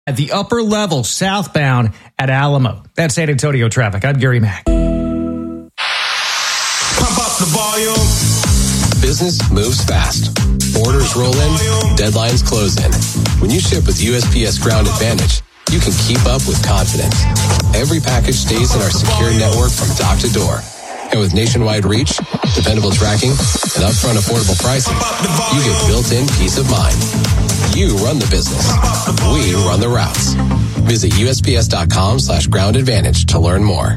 At the upper level southbound at Alamo. That's San Antonio traffic. I'm Gary Mack. Pump up the volume. Business moves fast. Orders roll in, deadlines close in. When you ship with USPS Ground Advantage, you can keep up with confidence. Every package stays in our secure network from dock to door. And with nationwide reach, dependable tracking, and upfront affordable pricing, you get built-in peace of mind. You run the business. We run the routes. Visit USPS.com/Ground Advantage to learn more.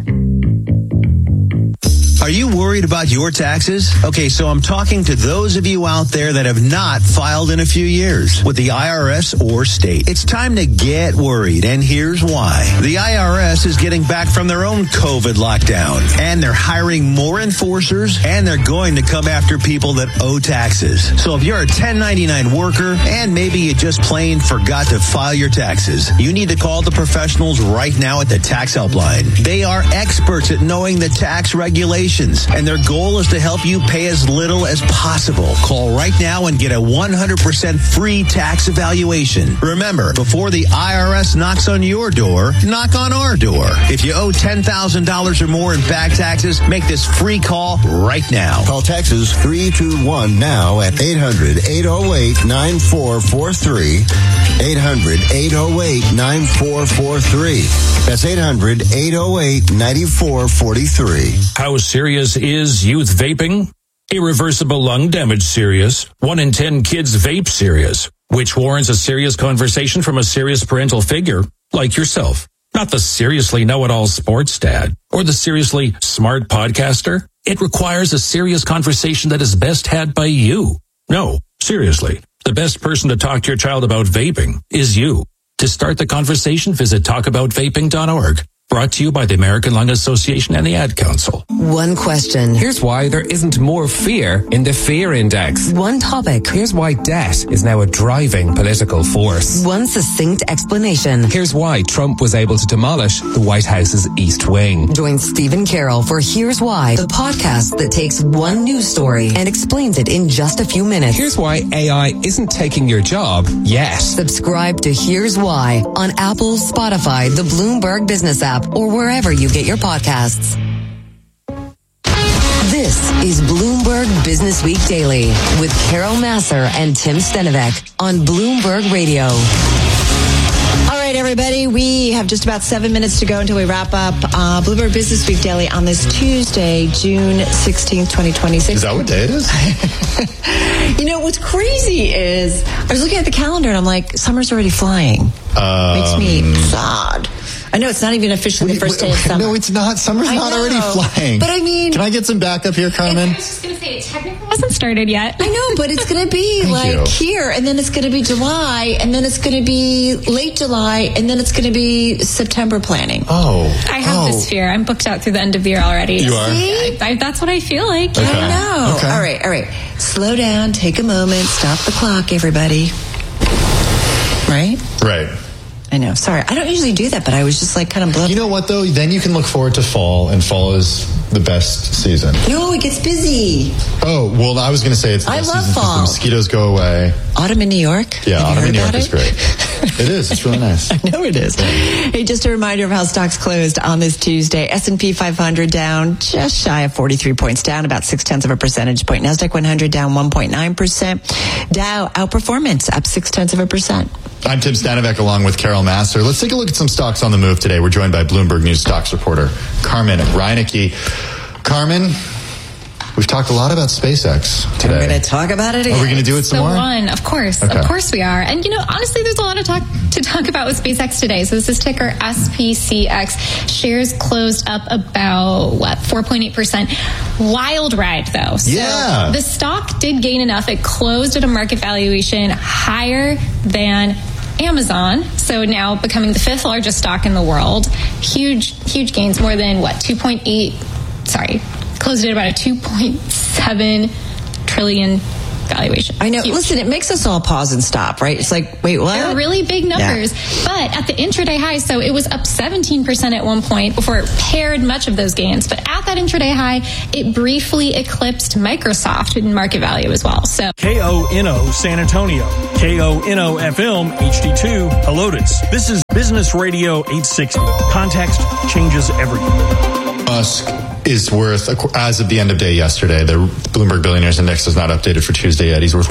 Are you worried about your taxes? Okay, so I'm talking to those of you out there that have not filed in a few years with the IRS or state. It's time to get worried, and here's why. The IRS is getting back from their own COVID lockdown, and they're hiring more enforcers, and they're going to come after people that owe taxes. So if you're a 1099 worker, and maybe you just plain forgot to file your taxes, you need to call the professionals right now at the Tax Helpline. They are experts at knowing the tax regulations, and their goal is to help you pay as little as possible. Call right now and get a 100% free tax evaluation. Remember, before the IRS knocks on your door, knock on our door. If you owe $10,000 or more in back taxes, make this free call right now. Call Texas 321 now at 800-808-9443. 800-808-9443. That's 800-808-9443. How serious is youth vaping? Irreversible lung damage serious. 1 in 10 kids vape serious, which warrants a serious conversation from a serious parental figure like yourself. Not the seriously know-it-all sports dad or the seriously smart podcaster. It requires a serious conversation that is best had by you. No, seriously. The best person to talk to your child about vaping is you. To start the conversation, visit talkaboutvaping.org. Brought to you by the American Lung Association and the Ad Council. One question. Here's why there isn't more fear in the fear index. One topic. Here's why debt is now a driving political force. One succinct explanation. Here's why Trump was able to demolish the White House's East Wing. Join Stephen Carroll for Here's Why, the podcast that takes one news story and explains it in just a few minutes. Here's why AI isn't taking your job yet. Subscribe to Here's Why on Apple, Spotify, the Bloomberg Business app, or wherever you get your podcasts. This is Bloomberg Business Week Daily with Carol Massar and Tim Stenovec on Bloomberg Radio. All right, everybody, we have just about 7 minutes to go until we wrap up Bloomberg Business Week Daily on this Tuesday, June 16th, 2026. Is that what day it is? You know, what's crazy is I was looking at the calendar and I'm like, summer's already flying. Makes me sad. I know it's not even officially the first day of summer. No, it's not. Summer's not already flying. But I mean... Can I get some backup here, Carmen? I was just going to say, it technically hasn't started yet. I know, but it's going to be here, and then it's going to be July, and then it's going to be late July, and then it's going to be September planning. Oh. I have this fear. I'm booked out through the end of the year already. You are? See? That's what I feel like. Okay. I know. Okay. All right. Slow down. Take a moment. Stop the clock, everybody. Right? Right. I know. Sorry. I don't usually do that, but I was just like kind of blown. You know what, though? Then you can look forward to fall, and fall is the best season. No, it gets busy. Oh, well, I was going to say it's the best season because the mosquitoes go away. Autumn in New York? Yeah, Have autumn in New York it? is great. It is. It's really nice. I know it is. Hey, just a reminder of how stocks closed on this Tuesday. S&P 500 down just shy of 43 points, down about 0.6 of a percentage point. NASDAQ 100 down 1.9%. Dow outperformance up 0.6%. I'm Tim Stenovec along with Carol Massar. Let's take a look at some stocks on the move today. We're joined by Bloomberg News stocks reporter Carmen Reinecke. Carmen, we've talked a lot about SpaceX today. I'm going to talk about it again. Are we going to do it some more? Of course. Okay. Of course we are. And, honestly, there's a lot to talk about with SpaceX today. So this is ticker SPCX. Shares closed up about, 4.8%. Wild ride, though. So yeah. The stock did gain enough. It closed at a market valuation higher than Amazon, so now becoming the 5th largest stock in the world. Huge gains, more than closed at about a $2.7 trillion valuation. I know. Huge. Listen, it makes us all pause and stop, right? It's like, wait, what? They're really big numbers. Yeah. But at the intraday high, so it was up 17% at one point before it paired much of those gains. But at that intraday high, it briefly eclipsed Microsoft in market value as well. So KONO San Antonio, KONO FM HD2 Helotes. This is Business Radio 860. Context changes everything. Musk is worth, as of the end of day yesterday, the Bloomberg Billionaires Index is not updated for Tuesday yet. He's worth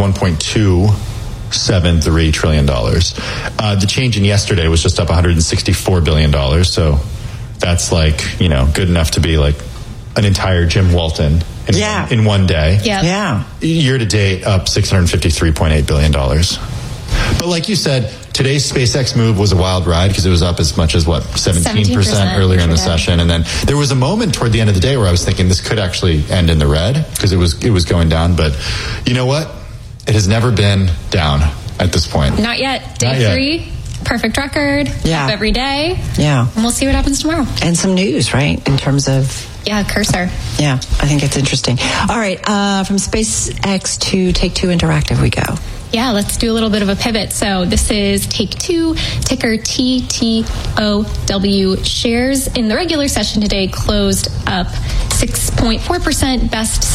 $1.273 trillion. The change in yesterday was just up $164 billion. So that's good enough to be like an entire Jim Walton in one day. Yeah. Year to date, up $653.8 billion. But like you said, today's SpaceX move was a wild ride because it was up as much as 17% earlier in the session, and then there was a moment toward the end of the day where I was thinking this could actually end in the red because it was going down. But you know what? It has never been down at this point. Not yet. Day 3, perfect record. Yeah. Up every day. Yeah. And we'll see what happens tomorrow. And some news, right? In terms of Cursor. Yeah, I think it's interesting. All right, from SpaceX to Take-Two Interactive we go. Yeah, let's do a little bit of a pivot. So this is Take-Two, ticker TTOW. Shares in the regular session today closed up 6.4%,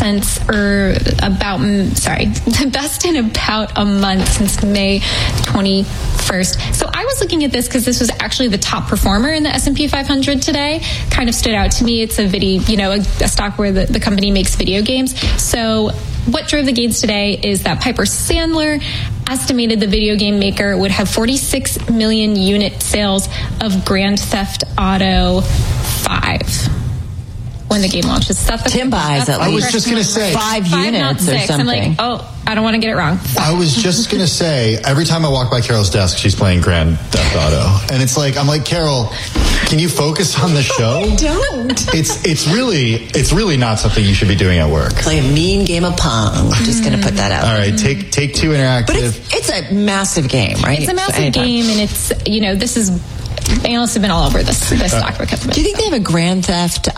the best in about a month since May 21st. So I was looking at this because this was actually the top performer in the S&P 500 today. Kind of stood out to me. It's a stock where the company makes video games. So what drove the gains today is that Piper Sandler estimated the video game maker would have 46 million unit sales of Grand Theft Auto 5 when the game launches. Tim buys at least. I was just going to say 5 units or something. I'm like, I don't want to get it wrong. I was just going to say, every time I walk by Carol's desk, she's playing Grand Theft Auto. And I'm like, Carol, can you focus on the show? I don't. It's really not something you should be doing at work. Play a mean game of Pong. Just going to put that out. All right, Take-Two Interactive. But it's a massive game, right? It's a massive game, and it's, this is, analysts have been all over this stock because of it. Do you think they have a Grand Theft,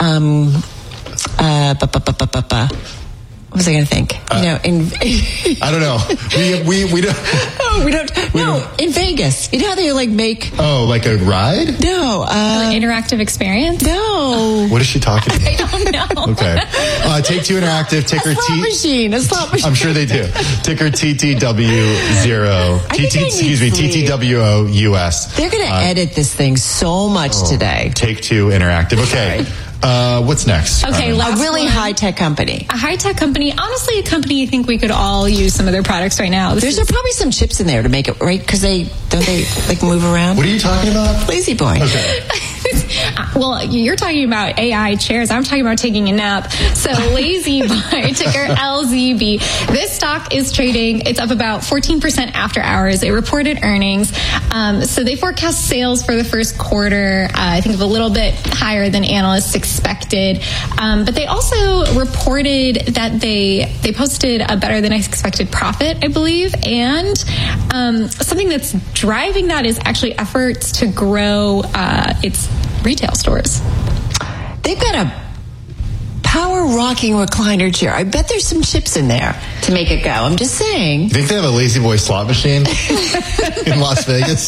what was I going to think? I don't know. We don't. Oh, we don't. No, in Vegas. You know how they make? Oh, like a ride? No. An interactive experience? No. What is she talking about? I don't know. Okay. Take-Two Interactive, ticker A slot machine. I'm sure they do. Ticker TTW0. TTWO US. They're going to edit this thing so much today. Take-Two Interactive. Okay. What's next? Okay, a really high-tech company. A high-tech company. Honestly, a company I think we could all use some of their products right now. There's probably some chips in there to make it, right? Because they move around? What are you talking about? Lazy Boy. Okay. Well, you're talking about AI chairs. I'm talking about taking a nap. So Lazy Boy, ticker LZB. This stock is trading. It's up about 14% after hours. They reported earnings. So they forecast sales for the first quarter, I think, of a little bit higher than analysts expected. But they also reported that they posted a better than expected profit, I believe. And something that's driving that is actually efforts to grow its retail stores. They've got a power rocking recliner chair. I bet there's some chips in there to make it go. I'm just saying. You think they have a Lazy Boy slot machine in Las Vegas?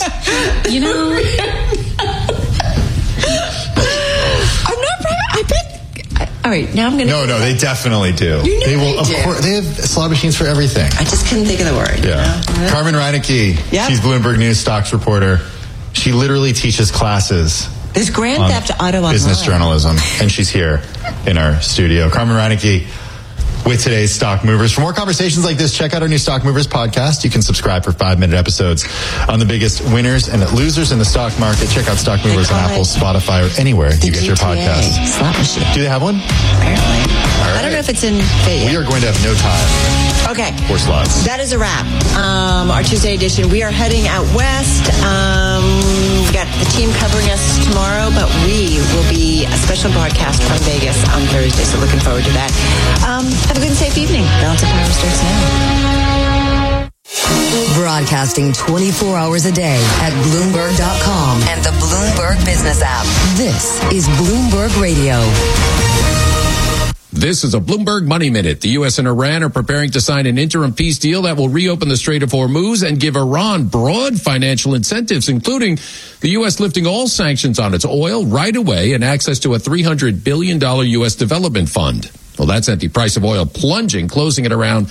I'm not. I bet. All right, now I'm going to. No, they definitely do. They will. Of course, they have slot machines for everything. I just couldn't think of the word. Yeah. Carmen Reinecke. Yep. She's Bloomberg News stocks reporter. She literally teaches classes. There's Grand Theft Auto online. Business journalism, and she's here in our studio. Carmen Reinecke with today's Stock Movers. For more conversations like this, check out our new Stock Movers podcast. You can subscribe for 5-minute episodes on the biggest winners and losers in the stock market. Check out Stock Movers on Apple, Spotify, or anywhere you get your podcast. Slot machine. Do they have one? Apparently. Right. I don't know if it's in Vegas. We are going to have no time. Okay. For slots. That is a wrap. Our Tuesday edition. We are heading out west. We got the team covering us tomorrow, but we will be a special broadcast from Vegas on Thursday, so looking forward to that. Have a good and safe evening. Balance of Power starts now. Broadcasting 24 hours a day at Bloomberg.com and the Bloomberg Business app. This is Bloomberg Radio. This is a Bloomberg Money Minute. The U.S. and Iran are preparing to sign an interim peace deal that will reopen the Strait of Hormuz and give Iran broad financial incentives, including the U.S. lifting all sanctions on its oil right away and access to a $300 billion U.S. development fund. Well, that sent the price of oil plunging, closing at around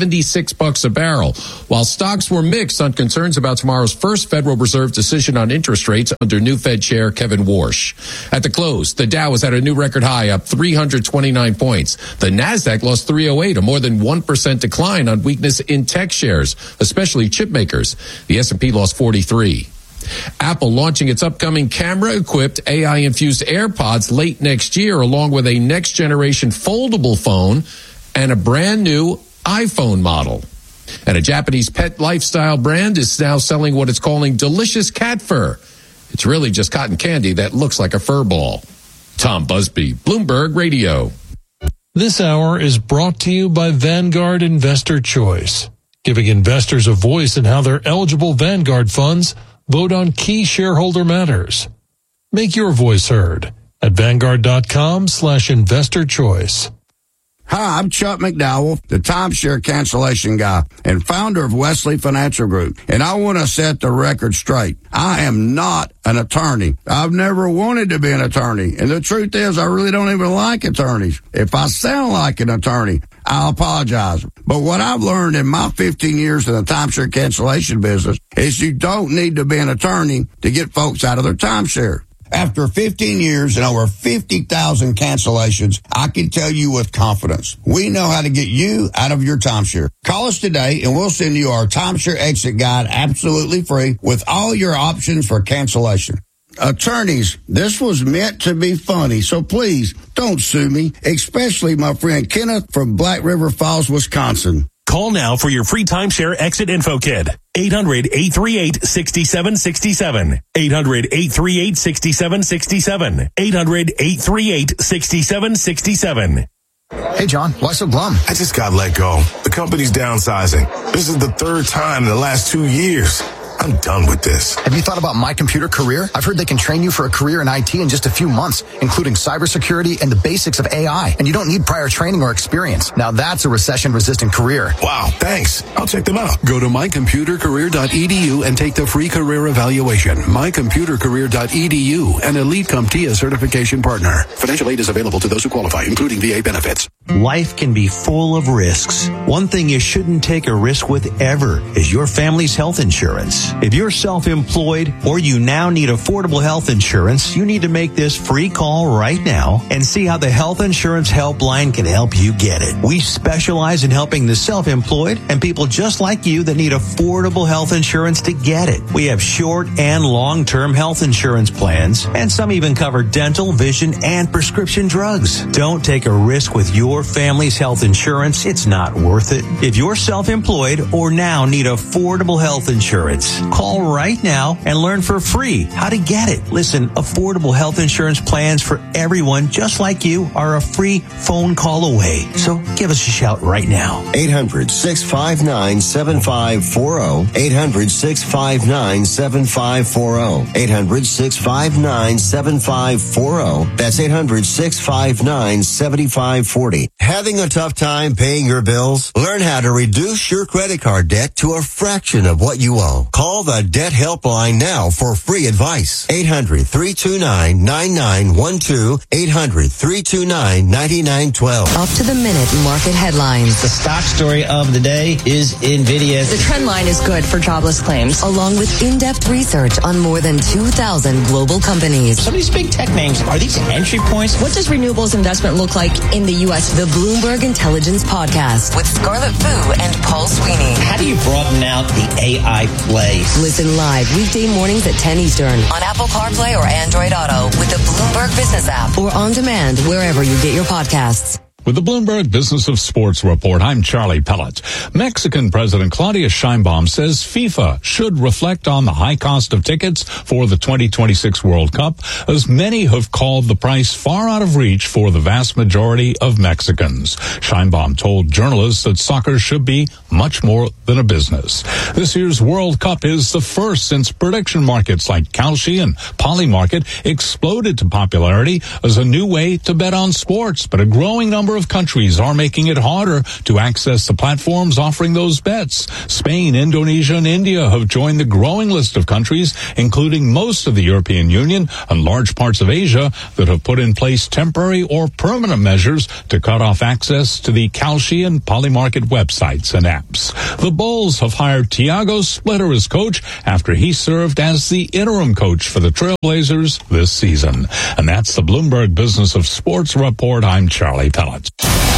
$76 a barrel, while stocks were mixed on concerns about tomorrow's first Federal Reserve decision on interest rates under new Fed Chair Kevin Warsh. At the close, the Dow was at a new record high, up 329 points. The Nasdaq lost 308, a more than 1% decline on weakness in tech shares, especially chip makers. The S&P lost 43. Apple launching its upcoming camera-equipped AI-infused AirPods late next year, along with a next-generation foldable phone and a brand-new iPhone model. And a Japanese pet lifestyle brand is now selling what it's calling delicious cat fur. It's really just cotton candy that looks like a fur ball. Tom Busby, Bloomberg Radio. This hour is brought to you by Vanguard Investor Choice, giving investors a voice in how their eligible Vanguard funds vote on key shareholder matters. Make your voice heard at Vanguard.com/investor choice. Hi, I'm Chuck McDowell, the timeshare cancellation guy and founder of Wesley Financial Group. And I want to set the record straight. I am not an attorney. I've never wanted to be an attorney. And the truth is, I really don't even like attorneys. If I sound like an attorney, I'll apologize. But what I've learned in my 15 years in the timeshare cancellation business is you don't need to be an attorney to get folks out of their timeshare. After 15 years and over 50,000 cancellations, I can tell you with confidence, we know how to get you out of your timeshare. Call us today and we'll send you our timeshare exit guide absolutely free with all your options for cancellation. Attorneys, this was meant to be funny, so please don't sue me, especially my friend Kenneth from Black River Falls, Wisconsin. Call now for your free timeshare exit info kit. 800-838-6767. 800-838-6767. 800-838-6767. Hey, John, why so glum? I just got let go. The company's downsizing. This is the third time in the last 2 years. I'm done with this. Have you thought about My Computer Career? I've heard they can train you for a career in IT in just a few months, including cybersecurity and the basics of AI. And you don't need prior training or experience. Now that's a recession-resistant career. Wow, thanks. I'll check them out. Go to mycomputercareer.edu and take the free career evaluation. Mycomputercareer.edu, an Elite CompTIA certification partner. Financial aid is available to those who qualify, including VA benefits. Life can be full of risks. One thing you shouldn't take a risk with ever is your family's health insurance. If you're self-employed or you now need affordable health insurance, you need to make this free call right now and see how the Health Insurance Helpline can help you get it. We specialize in helping the self-employed and people just like you that need affordable health insurance to get it. We have short and long-term health insurance plans, and some even cover dental, vision, and prescription drugs. Don't take a risk with your family's health insurance. It's not worth it. If you're self-employed or now need affordable health insurance, call right now and learn for free how to get it. Listen, affordable health insurance plans for everyone just like you are a free phone call away. So give us a shout right now. 800-659-7540. 800-659-7540. 800-659-7540. That's 800-659-7540. Having a tough time paying your bills? Learn how to reduce your credit card debt to a fraction of what you owe. Call the Debt Helpline now for free advice. 800-329-9912. 800-329-9912. Up to the minute market headlines. The stock story of the day is NVIDIA. The trend line is good for jobless claims. Along with in-depth research on more than 2,000 global companies. Some of these big tech names, are these entry points? What does renewables investment look like in the U.S.? The Bloomberg Intelligence Podcast with Scarlett Fu and Paul Sweeney. How do you broaden out the AI play? Listen live weekday mornings at 10 Eastern on Apple CarPlay or Android Auto with the Bloomberg Business app or on demand wherever you get your podcasts. With the Bloomberg Business of Sports report, I'm Charlie Pellet. Mexican President Claudia Sheinbaum says FIFA should reflect on the high cost of tickets for the 2026 World Cup, as many have called the price far out of reach for the vast majority of Mexicans. Sheinbaum told journalists that soccer should be much more than a business. This year's World Cup is the first since prediction markets like Kalshi and Polymarket exploded to popularity as a new way to bet on sports, but a growing number of countries are making it harder to access the platforms offering those bets. Spain, Indonesia, and India have joined the growing list of countries, including most of the European Union and large parts of Asia, that have put in place temporary or permanent measures to cut off access to the Kalshi and Polymarket websites and apps. The Bulls have hired Thiago Splitter as coach after he served as the interim coach for the Trailblazers this season. And that's the Bloomberg Business of Sports Report. I'm Charlie Pellett.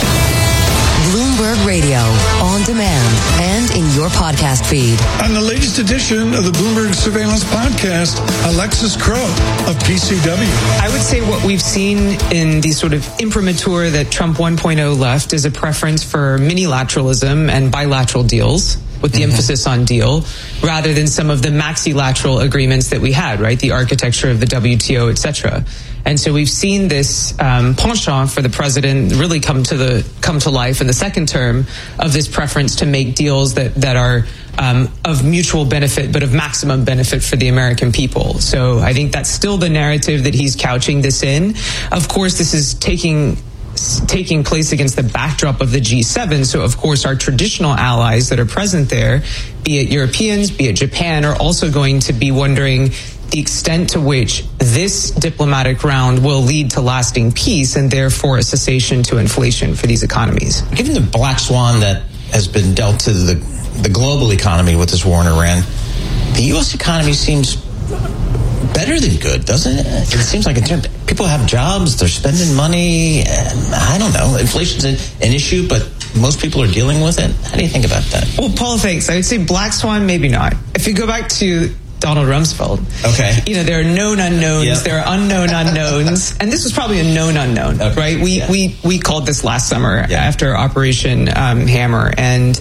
Bloomberg Radio, on demand and in your podcast feed. On the latest edition of the Bloomberg Surveillance Podcast, Alexis Crow of PCW. I would say what we've seen in the sort of imprimatur that Trump 1.0 left is a preference for minilateralism and bilateral deals, with the emphasis on deal, rather than some of the maxilateral agreements that we had, right? The architecture of the WTO, et cetera. And so we've seen this penchant for the president really come to life in the second term of this preference to make deals that are of mutual benefit, but of maximum benefit for the American people. So I think that's still the narrative that he's couching this in. Of course, this is taking place against the backdrop of the G7. So, of course, our traditional allies that are present there, be it Europeans, be it Japan, are also going to be wondering the extent to which this diplomatic round will lead to lasting peace and therefore a cessation to inflation for these economies. Given the black swan that has been dealt to the global economy with this war in Iran, the U.S. economy seems better than good, doesn't it? It seems like people have jobs, they're spending money. I don't know. Inflation's an issue, but most people are dealing with it. How do you think about that? Well, Paul, thanks. I would say black swan, maybe not. If you go back to Donald Rumsfeld. Okay. There are known unknowns, yep. There are unknown unknowns, and this was probably a known unknown, okay. Right? We called this last summer after Operation Hammer, and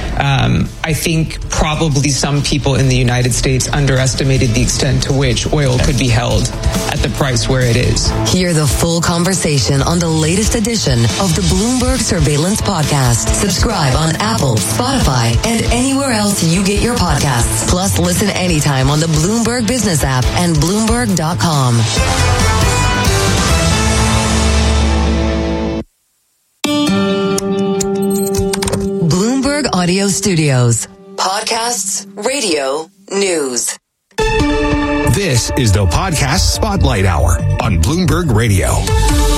I think probably some people in the United States underestimated the extent to which oil could be held at the price where it is. Hear the full conversation on the latest edition of the Bloomberg Surveillance Podcast. Subscribe on Apple, Spotify, and anywhere else you get your podcasts. Plus, listen anytime on the Bloomberg Business app and Bloomberg.com. Bloomberg Audio Studios. Podcasts, radio, news. This is the Podcast Spotlight Hour on Bloomberg Radio.